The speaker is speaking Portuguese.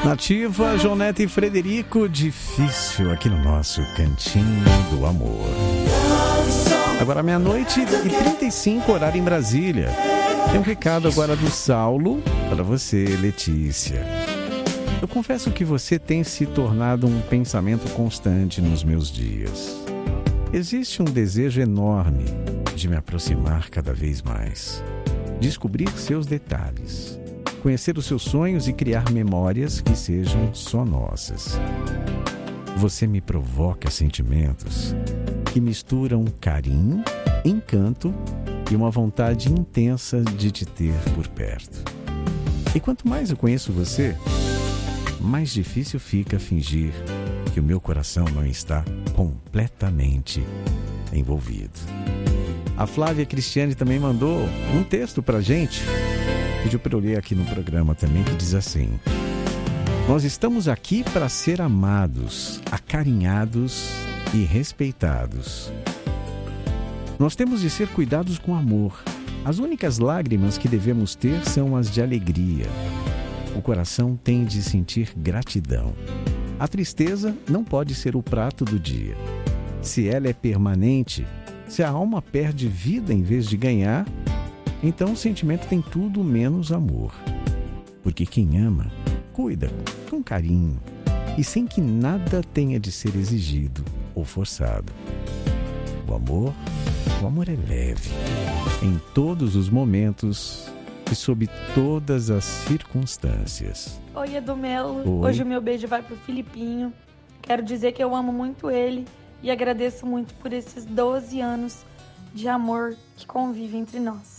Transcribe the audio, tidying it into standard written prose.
Nativa, Jonete e Frederico, Difícil, aqui no nosso Cantinho do Amor. Agora 00:35, horário em Brasília. Tem um recado agora do Saulo para você, Letícia. Eu confesso que você tem se tornado um pensamento constante nos meus dias. Existe um desejo enorme de me aproximar cada vez mais, descobrir seus detalhes, conhecer os seus sonhos e criar memórias que sejam só nossas. Você me provoca sentimentos que misturam carinho, encanto e uma vontade intensa de te ter por perto. E quanto mais eu conheço você, mais difícil fica fingir que o meu coração não está completamente envolvido. A Flávia Cristiane também mandou um texto pra gente, pediu para eu ler aqui no programa também, que diz assim: nós estamos aqui para ser amados, acarinhados e respeitados. Nós temos de ser cuidados com amor. As únicas lágrimas que devemos ter são as de alegria. O coração tem de sentir gratidão. A tristeza não pode ser o prato do dia. Se ela é permanente, se a alma perde vida em vez de ganhar, então o sentimento tem tudo menos amor. Porque quem ama, cuida com carinho e sem que nada tenha de ser exigido ou forçado. O amor é leve, em todos os momentos e sob todas as circunstâncias. Oi, Edumelo. Oi. Hoje o meu beijo vai pro Filipinho. Quero dizer que eu amo muito ele e agradeço muito por esses 12 anos de amor que convive entre nós.